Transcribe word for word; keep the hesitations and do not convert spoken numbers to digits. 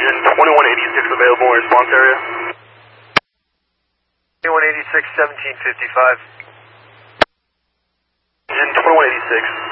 Engine twenty-one eighty-six available in response area. twenty-one eighty-six, seventeen fifty-five. Engine twenty-one eighty-six.